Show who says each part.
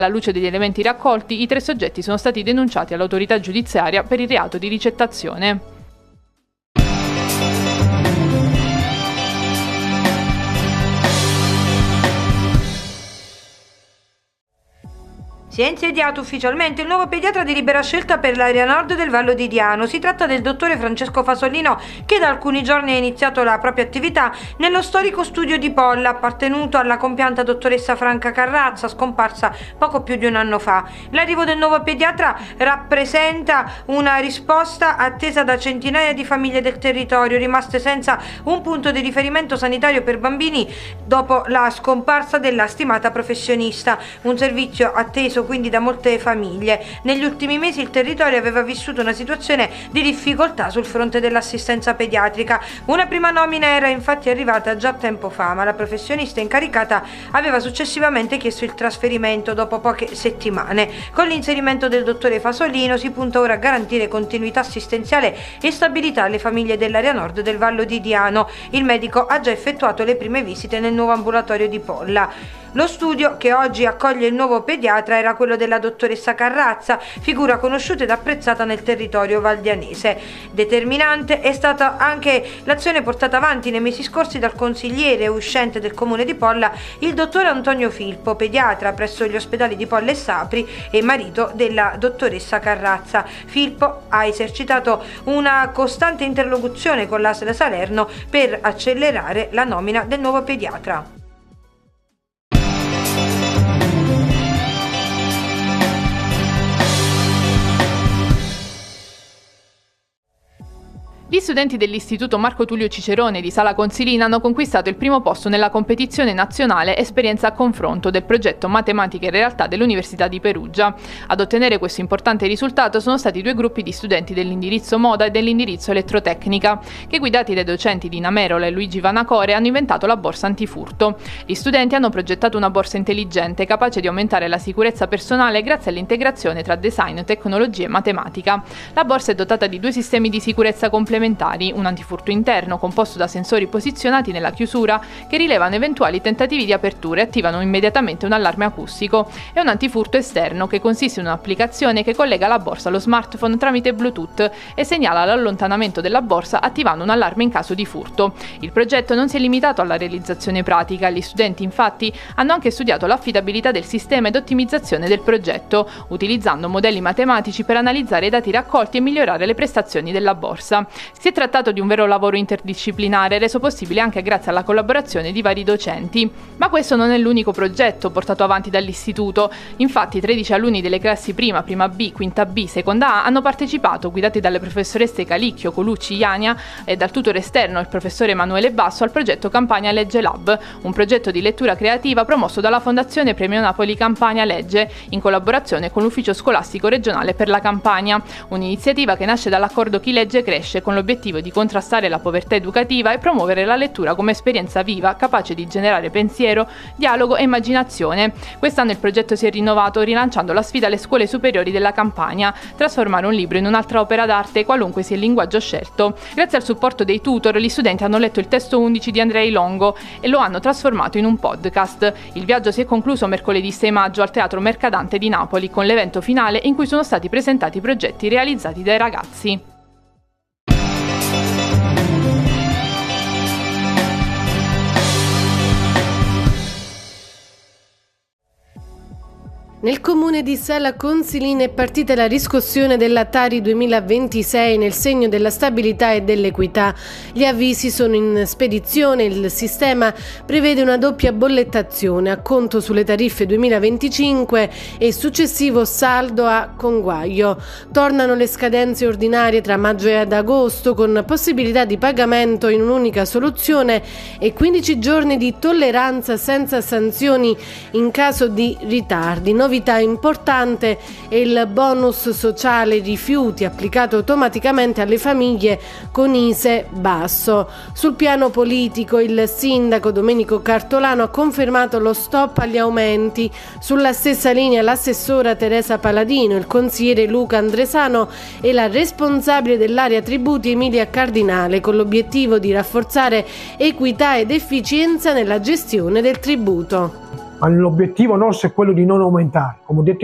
Speaker 1: Alla luce degli elementi raccolti, i 3 soggetti sono stati denunciati all'autorità giudiziaria per il reato di ricettazione.
Speaker 2: Si è insediato ufficialmente il nuovo pediatra di libera scelta per l'area nord del Vallo di Diano. Si tratta del dottore Francesco Fasolino, che da alcuni giorni ha iniziato la propria attività nello storico studio di Polla, appartenuto alla compianta dottoressa Franca Carrazza, scomparsa poco più di un anno fa. L'arrivo del nuovo pediatra rappresenta una risposta attesa da centinaia di famiglie del territorio, rimaste senza un punto di riferimento sanitario per bambini dopo la scomparsa della stimata professionista. Un servizio atteso quindi da molte famiglie. Negli ultimi mesi il territorio aveva vissuto una situazione di difficoltà sul fronte dell'assistenza pediatrica. Una prima nomina era infatti arrivata già tempo fa, ma la professionista incaricata aveva successivamente chiesto il trasferimento dopo poche settimane. Con l'inserimento del dottore Fasolino si punta ora a garantire continuità assistenziale e stabilità alle famiglie dell'area nord del Vallo di Diano. Il medico ha già effettuato le prime visite nel nuovo ambulatorio di Polla. Lo studio che oggi accoglie il nuovo pediatra era quello della dottoressa Carrazza, figura conosciuta ed apprezzata nel territorio valdianese. Determinante è stata anche l'azione portata avanti nei mesi scorsi dal consigliere uscente del comune di Polla, il dottor Antonio Filippo, pediatra presso gli ospedali di Polla e Sapri e marito della dottoressa Carrazza. Filippo ha esercitato una costante interlocuzione con l'ASL Salerno per accelerare la nomina del nuovo pediatra.
Speaker 1: Gli studenti dell'Istituto Marco Tullio Cicerone di Sala Consilina hanno conquistato il primo posto nella competizione nazionale Esperienza a confronto del progetto Matematica in realtà dell'Università di Perugia. Ad ottenere questo importante risultato sono stati 2 gruppi di studenti dell'indirizzo Moda e dell'indirizzo Elettrotecnica, che guidati dai docenti Dina Merola e Luigi Vanacore hanno inventato la borsa antifurto. Gli studenti hanno progettato una borsa intelligente capace di aumentare la sicurezza personale grazie all'integrazione tra design, tecnologia e matematica. La borsa è dotata di 2 sistemi di sicurezza complementari, un antifurto interno composto da sensori posizionati nella chiusura che rilevano eventuali tentativi di apertura e attivano immediatamente un allarme acustico, e un antifurto esterno che consiste in un'applicazione che collega la borsa allo smartphone tramite Bluetooth e segnala l'allontanamento della borsa attivando un allarme in caso di furto. Il progetto non si è limitato alla realizzazione pratica, gli studenti infatti hanno anche studiato l'affidabilità del sistema ed ottimizzazione del progetto, utilizzando modelli matematici per analizzare i dati raccolti e migliorare le prestazioni della borsa. Si è trattato di un vero lavoro interdisciplinare, reso possibile anche grazie alla collaborazione di vari docenti. Ma questo non è l'unico progetto portato avanti dall'istituto. Infatti 13 alunni delle classi prima B, quinta B, seconda A hanno partecipato, guidati dalle professoresse Calicchio, Colucci, Iania e dal tutore esterno il professore Emanuele Basso, al progetto Campania Legge Lab, un progetto di lettura creativa promosso dalla Fondazione Premio Napoli Campania Legge in collaborazione con l'Ufficio Scolastico Regionale per la Campania, un'iniziativa che nasce dall'accordo Chi legge cresce, con l'obiettivo di contrastare la povertà educativa e promuovere la lettura come esperienza viva, capace di generare pensiero, dialogo e immaginazione. Quest'anno il progetto si è rinnovato, rilanciando la sfida alle scuole superiori della Campania: trasformare un libro in un'altra opera d'arte, qualunque sia il linguaggio scelto. Grazie al supporto dei tutor, gli studenti hanno letto il testo 11 di Andrei Longo e lo hanno trasformato in un podcast. Il viaggio si è concluso mercoledì 6 maggio al Teatro Mercadante di Napoli, con l'evento finale in cui sono stati presentati i progetti realizzati dai ragazzi.
Speaker 3: Nel comune di Sala Consilina è partita la riscossione della Tari 2026 nel segno della stabilità e dell'equità. Gli avvisi sono in spedizione, il sistema prevede una doppia bollettazione, acconto sulle tariffe 2025 e successivo saldo a conguaglio. Tornano le scadenze ordinarie tra maggio e ad agosto, con possibilità di pagamento in un'unica soluzione e 15 giorni di tolleranza senza sanzioni in caso di ritardi. Novità importante è il bonus sociale rifiuti applicato automaticamente alle famiglie con ISEE basso. Sul piano politico il sindaco Domenico Cartolano ha confermato lo stop agli aumenti. Sulla stessa linea l'assessora Teresa Paladino, il consigliere Luca Andresano e la responsabile dell'area tributi Emilia Cardinale, con l'obiettivo di rafforzare equità ed efficienza nella gestione del tributo.
Speaker 4: ma l'obiettivo nostro è quello di non aumentare. Come ho detto